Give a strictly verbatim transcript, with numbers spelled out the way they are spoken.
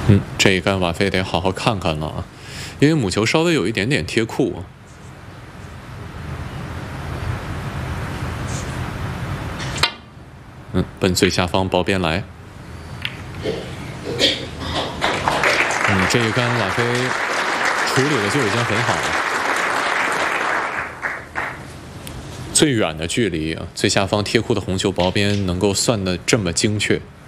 嗯，这一杆瓦菲得好好看看了啊，因为母球稍微有一点点贴库。嗯，奔最下方薄边来。嗯，这一杆瓦菲处理的就已经很好了。最远的距离啊，最下方贴库的红球薄边能够算得这么精确。